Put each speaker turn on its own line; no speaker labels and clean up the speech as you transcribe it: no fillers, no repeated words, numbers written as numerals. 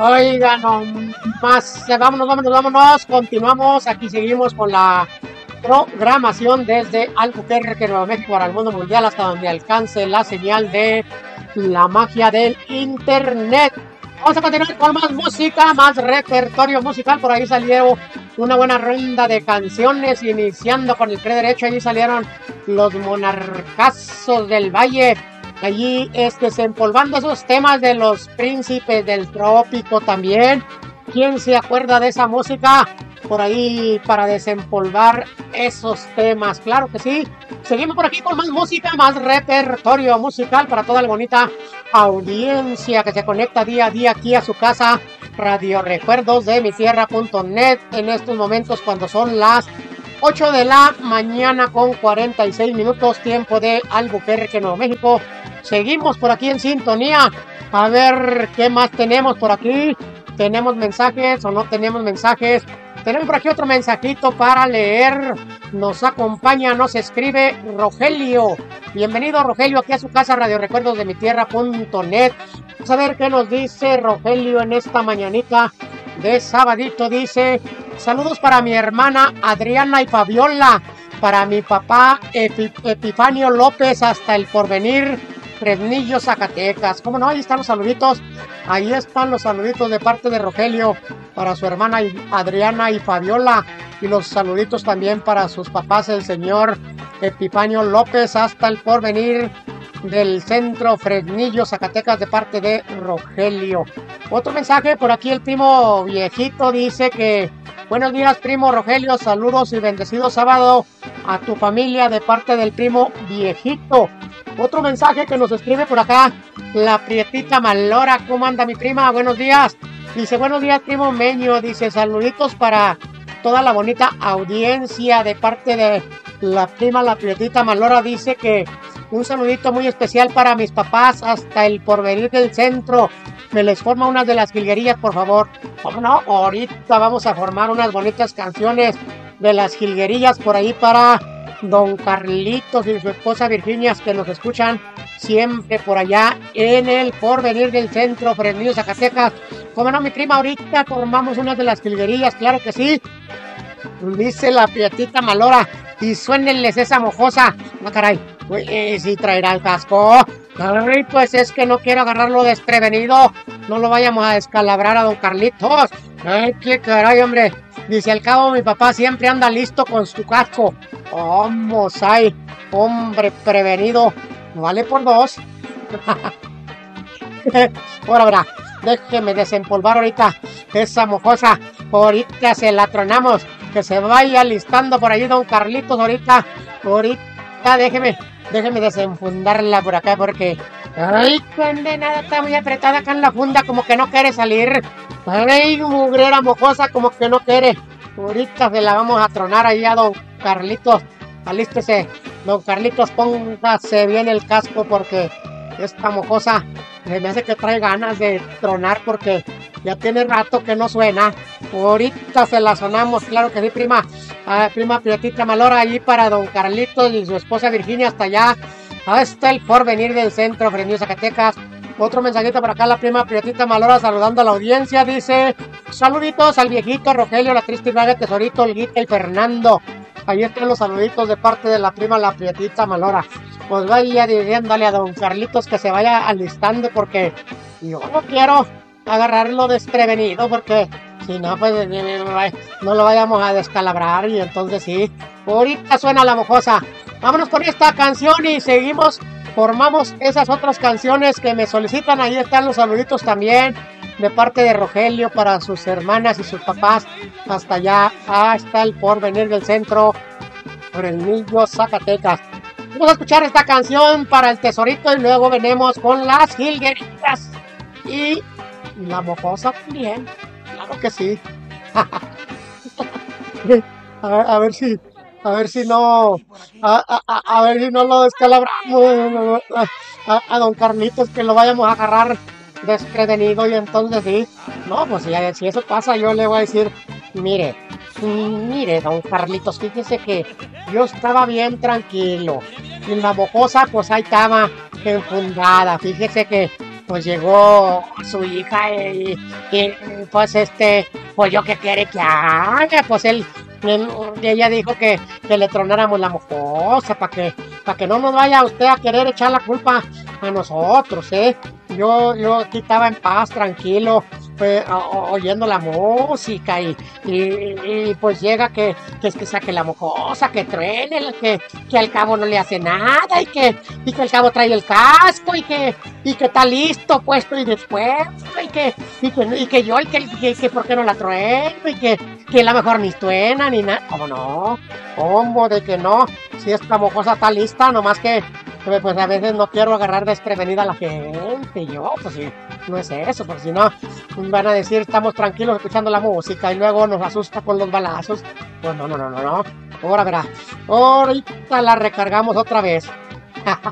Oigan, no más, vámonos, continuamos, aquí seguimos con la programación desde Albuquerque, Nuevo México, para el mundo mundial, hasta donde alcance la señal de la magia del internet. Vamos a continuar con más música, más repertorio musical. Por ahí salió una buena ronda de canciones, iniciando con el pie derecho. Allí salieron los Monarcazos del Valle. Allí desempolvando esos temas de los príncipes del trópico también. ¿Quién se acuerda de esa música? Por ahí para desempolvar esos temas, claro que sí. Seguimos por aquí con más música, más repertorio musical para toda la bonita audiencia que se conecta día a día aquí a su casa, Radio Recuerdos de mi tierra.net, en estos momentos cuando son las 8 de la mañana con 46 minutos, tiempo de Albuquerque, Nuevo México. Seguimos por aquí en sintonía, a ver qué más tenemos por aquí. ¿Tenemos mensajes o no tenemos mensajes? Tenemos por aquí otro mensajito para leer. Nos acompaña, nos escribe Rogelio. Bienvenido, Rogelio, aquí a su casa, Radio Recuerdos de mi tierra.net. Vamos a ver qué nos dice Rogelio en esta mañanita de sabadito. Dice: saludos para mi hermana Adriana y Fabiola, para mi papá Epifanio López, hasta el Porvenir, Fresnillo, Zacatecas. ¿Cómo no? Ahí están los saluditos. Ahí están los saluditos de parte de Rogelio para su hermana Adriana y Fabiola. Y los saluditos también para sus papás, el señor Epifanio López, hasta el Porvenir del centro, Fresnillo, Zacatecas, de parte de Rogelio. Otro mensaje por aquí, el primo viejito dice que: buenos días, primo Rogelio, saludos y bendecido sábado a tu familia de parte del primo viejito. Otro mensaje que nos escribe por acá la Prietita Malora. ¿Cómo anda mi prima? Buenos días. Dice: buenos días, primo Meño. Dice: saluditos para toda la bonita audiencia de parte de la prima la Prietita Malora. Dice que un saludito muy especial para mis papás hasta el Porvenir del centro. Me les forma unas de las jilguerillas, por favor. ¿Cómo no? Ahorita vamos a formar unas bonitas canciones de las jilguerillas por ahí para don Carlitos y su esposa Virginia, que nos escuchan siempre por allá en el Porvenir del centro, Fresnillo, Zacatecas. ¿Cómo no, mi prima? Ahorita formamos unas de las jilguerillas, claro que sí. Dice la Prietita Malora: y suénenles esa mojosa. No, caray, sí traerá el casco. Ay, pues es que no quiero agarrarlo desprevenido. No lo vayamos a descalabrar a don Carlitos. Ay, qué caray, hombre. Dice: al cabo mi papá siempre anda listo con su casco. Vamos, ay, hombre prevenido. Vale por dos. Ahora, déjeme desempolvar ahorita esa mojosa. Ahorita se la tronamos. Que se vaya listando por ahí don Carlitos ahorita. Déjeme desenfundarla por acá porque... ay, condenada, está muy apretada acá en la funda, como que no quiere salir. Ay, mugrera mojosa, como que no quiere. Ahorita se la vamos a tronar ahí a don Carlitos. Alístese, don Carlitos, póngase bien el casco porque esta mojosa me hace que trae ganas de tronar porque ya tiene rato que no suena. Ahorita se la sonamos, claro que sí, prima. Prima Prietita Malora, allí para don Carlitos y su esposa Virginia, hasta allá, hasta el Porvenir del centro, Fresnillo, Zacatecas. Otro mensajito por acá, la prima Prietita Malora saludando a la audiencia. Dice: saluditos al viejito Rogelio, la triste y vaga tesorito, el Guita y Fernando. Ahí están los saluditos de parte de la prima la Prietita Malora. Pues vaya diciéndole a don Carlitos que se vaya alistando porque yo no quiero agarrarlo desprevenido porque si no, pues no lo vayamos a descalabrar. Y entonces sí, ahorita suena la mojosa. Vámonos con esta canción y seguimos, formamos esas otras canciones que me solicitan. Ahí están los saluditos también de parte de Rogelio para sus hermanas y sus papás hasta allá, hasta el Porvenir del centro, Fresnillo, Zacatecas. Vamos a escuchar esta canción para el tesorito y luego venimos con las jilgueritas y la mojosa también, claro que sí. a ver si no lo descalabramos a don Carlitos, que lo vayamos a agarrar desprevenido. Y entonces sí, no, pues si eso pasa, yo le voy a decir: mire, don Carlitos, fíjese que yo estaba bien tranquilo y la mojosa pues ahí estaba enfundada. Fíjese que pues llegó su hija y pues pues yo qué quiere que haga, pues ella dijo que le tronáramos la mojosa para que no nos vaya usted a querer echar la culpa a nosotros, Yo aquí estaba en paz, tranquilo, oyendo la música y pues llega que saque la mojosa, que truene, que al cabo no le hace nada y que al cabo trae el casco y que está listo, puesto y dispuesto y que yo, que por qué no la trueno y que a lo mejor ni truena ni nada. ¿Cómo no? ¿Cómo de que no? Si esta mojosa está lista, nomás que pues a veces no quiero agarrar desprevenida a la gente. Yo, pues sí, no es eso, porque si no van a decir estamos tranquilos escuchando la música y luego nos asusta con los balazos. Pues no. Ahora verá, ahorita la recargamos otra vez.